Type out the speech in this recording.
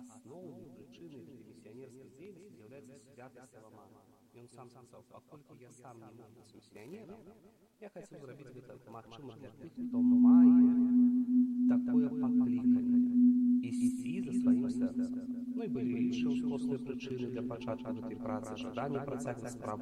асноўнай прычынай гэтай місіянерскай дзейнасці з'яўляецца святасць Саламана. Ён сам сказаў, паколькі я сам не мог быць місіянерам, я хацеў зрабіць гэта магчыма для тых, хто мае такое пакліканне, ісці за сваім сэрцам. Ну і былі іншыя ўскосныя прычыны для пачатку гэтай працы, жаданне працягваць справу